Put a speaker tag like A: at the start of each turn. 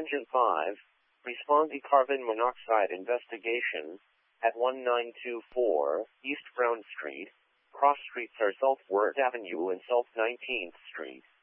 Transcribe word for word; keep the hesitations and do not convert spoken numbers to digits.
A: Tangent five, respond to carbon monoxide investigation at one nine two four East Brown Street. Cross streets are South Worth Avenue and South nineteenth Street.